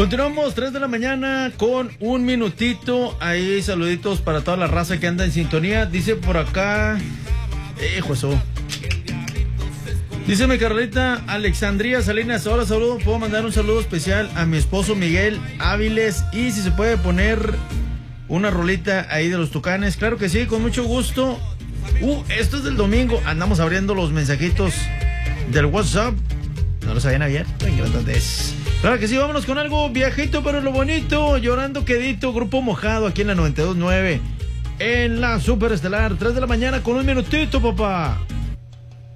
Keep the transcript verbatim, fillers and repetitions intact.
Continuamos, tres de la mañana con un minutito. Ahí saluditos para toda la raza que anda en sintonía. Dice por acá, eh, eso. Dice mi Carlita Alexandría Salinas, hola, saludo. Puedo mandar un saludo especial a mi esposo Miguel Áviles. Y si se puede poner una rolita ahí de los Tucanes. Claro que sí, con mucho gusto. Uh, esto es del domingo. Andamos abriendo los mensajitos del WhatsApp. ¿No lo sabían ayer? Entonces, claro que sí, vámonos con algo viejito pero lo bonito. Llorando quedito, Grupo Mojado aquí en la noventa y dos punto nueve. En la Superestelar, tres de la mañana con un minutito, papá.